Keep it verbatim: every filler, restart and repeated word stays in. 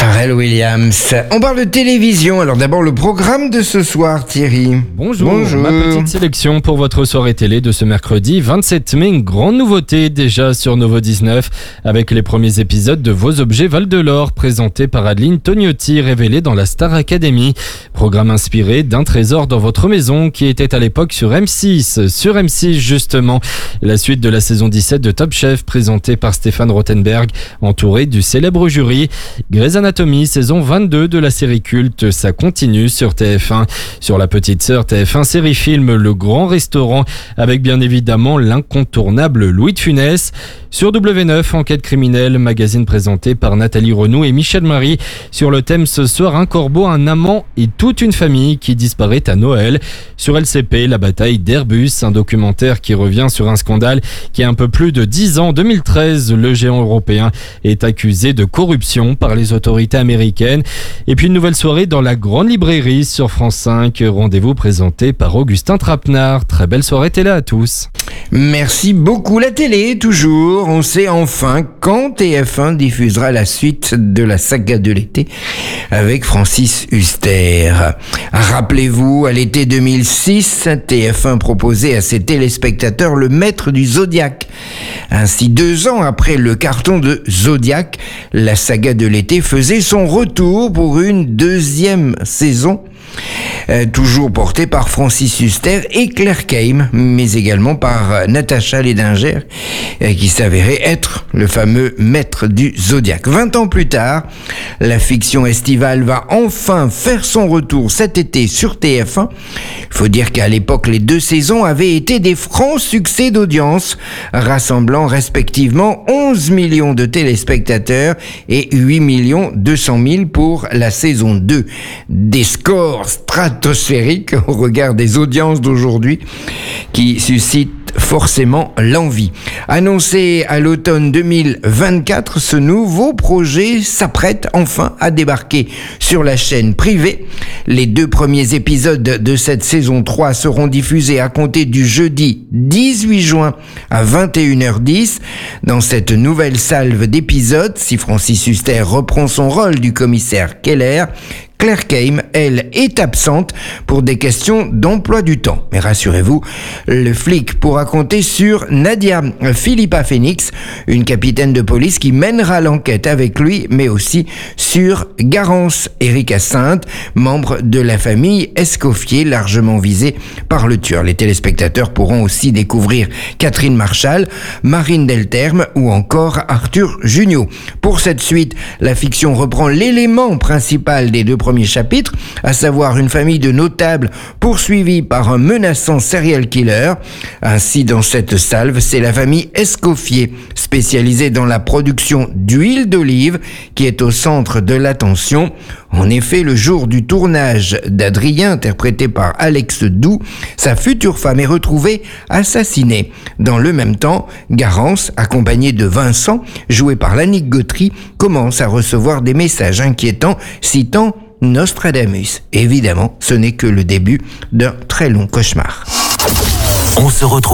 Pharrell Williams. On parle de télévision. Alors d'abord le programme de ce soir, Thierry. Bonjour. Bonjour. Ma petite sélection pour votre soirée télé de ce mercredi vingt-sept mai. Une grande nouveauté déjà sur Novo dix-neuf avec les premiers épisodes de Vos objets valent de l'or présentés par Adeline Tognotti, révélés dans la Star Academy. Programme inspiré d'un trésor dans votre maison qui était à l'époque sur M six. Sur M six justement. La suite de la saison dix-sept de Top Chef présentée par Stéphane Rothenberg entouré du célèbre jury. Grey's Anatomy, saison vingt-deux de la série culte, ça continue sur T F un. Sur la petite sœur T F un série film Le Grand Restaurant, avec bien évidemment l'incontournable Louis de Funès. Sur W neuf, Enquête criminelle, magazine présenté par Nathalie Renou et Michel Marie. Sur le thème ce soir, un corbeau, un amant et toute une famille qui disparaît à Noël. Sur L C P, la bataille d'Airbus, un documentaire qui revient sur un scandale qui a un peu plus de dix ans. deux mille treize, le géant européen est accusé de corruption par les autorités américaines. Et puis une nouvelle soirée dans la Grande Librairie sur France cinq. Rendez-vous présenté par Augustin Trapenard. Très belle soirée télé à tous. Merci beaucoup. La télé, toujours. On sait enfin quand T F un diffusera la suite de la saga de l'été avec Francis Huster. Rappelez-vous, à l'été deux mille six, T F un proposait à ses téléspectateurs Le Maître du Zodiaque. Ainsi, deux ans après le carton de Zodiac, la saga de l'été faisait son retour pour une deuxième saison. Euh, toujours porté par Francis Huster et Claire Keim, mais également par euh, Natacha Lédinger, euh, qui s'avérait être le fameux maître du Zodiaque. Vingt ans plus tard, la fiction estivale va enfin faire son retour cet été sur T F un. Il faut dire qu'à l'époque, les deux saisons avaient été des francs succès d'audience, rassemblant respectivement onze millions de téléspectateurs et huit millions deux cent mille pour la saison deux. Des scores stratosphérique au regard des audiences d'aujourd'hui qui suscitent forcément l'envie. Annoncé à l'automne deux mille vingt-quatre, ce nouveau projet s'apprête enfin à débarquer sur la chaîne privée. Les deux premiers épisodes de cette saison trois seront diffusés à compter du jeudi dix-huit juin à vingt et une heures dix. Dans cette nouvelle salve d'épisodes, si Francis Huster reprend son rôle du commissaire Keller, Claire Keim, elle, est absente pour des questions d'emploi du temps. Mais rassurez-vous, le flic pourra compter sur Nadia Philippa Phoenix, une capitaine de police qui mènera l'enquête avec lui, mais aussi sur Garance Erika Sainte, membre de la famille Escoffier, largement visée par le tueur. Les téléspectateurs pourront aussi découvrir Catherine Marchal, Marine Delterme ou encore Arthur Junio. Pour cette suite, la fiction reprend l'élément principal des deux premiers chapitres, à savoir une famille de notables poursuivie par un menaçant serial killer. Ainsi, dans cette salve, c'est la famille Escoffier, spécialisée dans la production d'huile d'olive, qui est au centre de l'attention. En effet, le jour du tournage d'Adrien, interprété par Alex Doux, sa future femme est retrouvée assassinée. Dans le même temps, Garance, accompagnée de Vincent, joué par Lannick Gautry, commence à recevoir des messages inquiétants citant Nostradamus. Évidemment, ce n'est que le début d'un très long cauchemar. On se retrouve